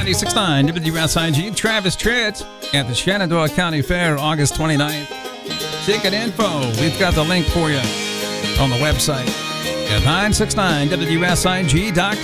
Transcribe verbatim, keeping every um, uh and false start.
ninety-six point nine W S I G. Travis Tritt at the Shenandoah County Fair, August twenty-ninth. Ticket info, we've got the link for you on the website at nine six nine W S I G dot com.